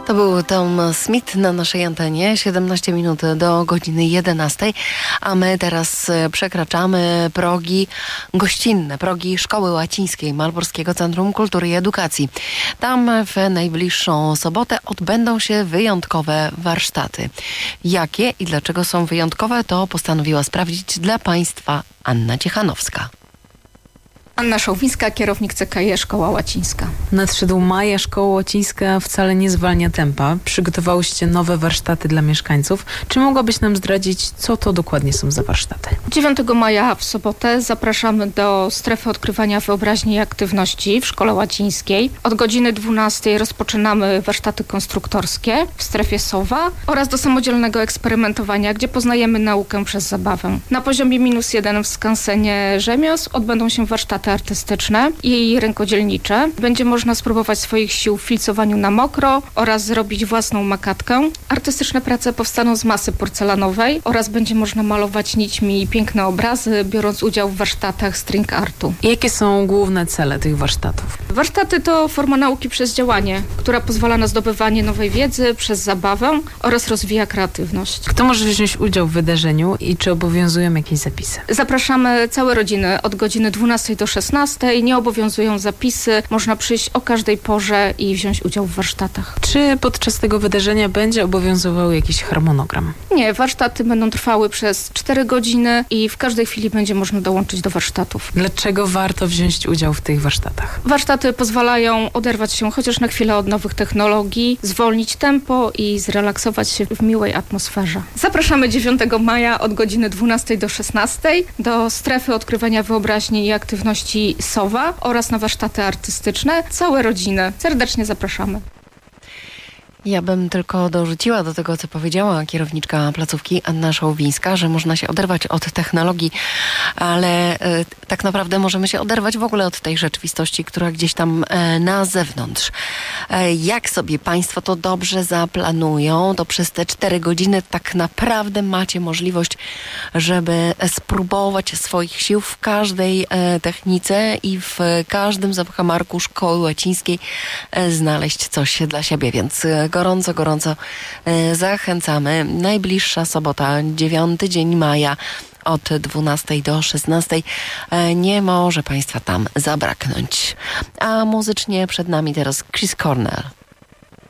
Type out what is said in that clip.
To był Tom Smith na naszej antenie, 17 minut do godziny 11, a my teraz przekraczamy progi gościnne, progi Szkoły Łacińskiej Malborskiego Centrum Kultury i Edukacji. Tam w najbliższą sobotę odbędą się wyjątkowe warsztaty. Jakie i dlaczego są wyjątkowe, to postanowiła sprawdzić dla Państwa Anna Ciechanowska. Anna Szołwińska, kierownik CKJ Szkoła Łacińska. Nadszedł maj, a Szkoła Łacińska wcale nie zwalnia tempa. Przygotowałyście nowe warsztaty dla mieszkańców. Czy mogłabyś nam zdradzić, co to dokładnie są za warsztaty? 9 maja w sobotę zapraszamy do strefy odkrywania wyobraźni i aktywności w Szkole Łacińskiej. Od godziny 12 rozpoczynamy warsztaty konstruktorskie w strefie Sowa oraz do samodzielnego eksperymentowania, gdzie poznajemy naukę przez zabawę. Na poziomie -1 w skansenie rzemiosł odbędą się warsztaty artystyczne i rękodzielnicze. Będzie można spróbować swoich sił w filcowaniu na mokro oraz zrobić własną makatkę. Artystyczne prace powstaną z masy porcelanowej oraz będzie można malować nićmi piękne obrazy, biorąc udział w warsztatach string artu. Jakie są główne cele tych warsztatów? Warsztaty to forma nauki przez działanie, która pozwala na zdobywanie nowej wiedzy przez zabawę oraz rozwija kreatywność. Kto może wziąć udział w wydarzeniu i czy obowiązują jakieś zapisy? Zapraszamy całe rodziny od godziny 12 do 16. Nie obowiązują zapisy. Można przyjść o każdej porze i wziąć udział w warsztatach. Czy podczas tego wydarzenia będzie obowiązywał jakiś harmonogram? Nie, warsztaty będą trwały przez 4 godziny i w każdej chwili będzie można dołączyć do warsztatów. Dlaczego warto wziąć udział w tych warsztatach? Warsztaty pozwalają oderwać się chociaż na chwilę od nowych technologii, zwolnić tempo i zrelaksować się w miłej atmosferze. Zapraszamy 9 maja od godziny 12 do 16 do strefy odkrywania wyobraźni i aktywności Sowa oraz na warsztaty artystyczne. Całe rodziny. Serdecznie zapraszamy. Ja bym tylko dorzuciła do tego, co powiedziała kierowniczka placówki Anna Szołwińska, że można się oderwać od technologii, ale tak naprawdę możemy się oderwać w ogóle od tej rzeczywistości, która gdzieś tam na zewnątrz. Jak sobie Państwo to dobrze zaplanują, to przez te 4 godziny tak naprawdę macie możliwość, żeby spróbować swoich sił w każdej technice i w każdym zakamarku Szkoły Łacińskiej znaleźć coś dla siebie, więc gorąco zachęcamy. Najbliższa sobota, 9 dzień maja od 12 do 16. Nie może Państwa tam zabraknąć. A muzycznie przed nami teraz Chris Cornell.